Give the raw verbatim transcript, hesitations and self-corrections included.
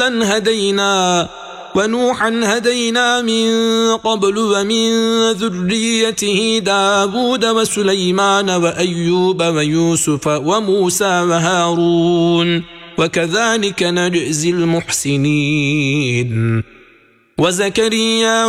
هدينا ونوحا هدينا من قبل ومن ذريته داود وسليمان وأيوب ويوسف وموسى وهارون وكذلك نجزي المحسنين وزكريا